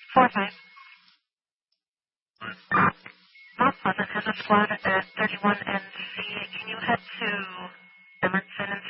4-5. Mount Pleasant has a squad at 31NC. Can you head to Emerson and